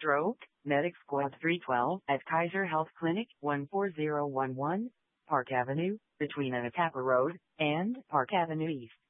Stroke, Medic Squad 312 at Kaiser Health Clinic, 14011, Park Avenue, between Anacapa Road and Park Avenue East.